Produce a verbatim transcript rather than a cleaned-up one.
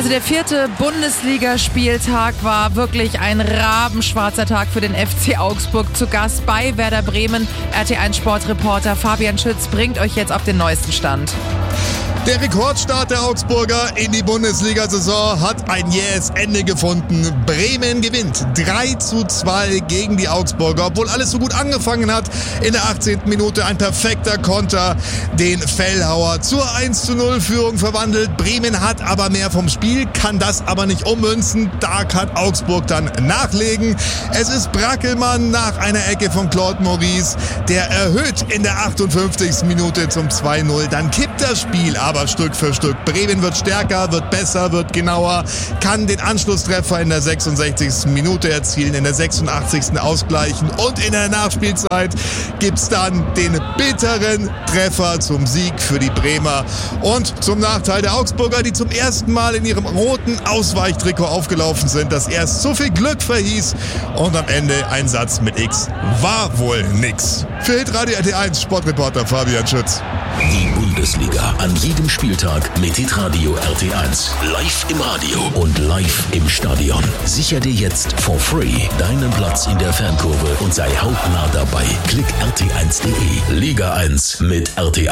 Also der vierte Bundesligaspieltag war wirklich ein rabenschwarzer Tag für den F C Augsburg. Zu Gast bei Werder Bremen. R T eins Sportreporter Fabian Schütz bringt euch jetzt auf den neuesten Stand. Der Rekordstart der Augsburger in die Bundesliga-Saison hat ein jähes Ende gefunden. Bremen gewinnt drei zu zwei gegen die Augsburger, obwohl alles so gut angefangen hat. In der achtzehnten Minute ein perfekter Konter, den Fellhauer zur eins zu null Führung verwandelt. Bremen hat aber mehr vom Spiel, kann das aber nicht ummünzen. Da kann Augsburg dann nachlegen. Es ist Brackelmann nach einer Ecke von Claude Maurice, der erhöht in der achtundfünfzigsten Minute zum zwei null. Dann kippt das Spiel ab. Aber Stück für Stück. Bremen wird stärker, wird besser, wird genauer, kann den Anschlusstreffer in der sechsundsechzigsten Minute erzielen, in der sechsundachtzigsten ausgleichen und in der Nachspielzeit gibt's dann den bitteren Treffer zum Sieg für die Bremer und zum Nachteil der Augsburger, die zum ersten Mal in ihrem roten Ausweichtrikot aufgelaufen sind, das erst so viel Glück verhieß und am Ende ein Satz mit X war wohl nix. Für Hitradio R T eins Sportreporter Fabian Schütz. Die Bundesliga an jedem Spieltag mit Hitradio R T eins. Live im Radio und live im Stadion. Sicher dir jetzt for free deinen Platz in der Fankurve und sei hautnah dabei. Klick r t eins punkt d e. Liga eins mit R T eins.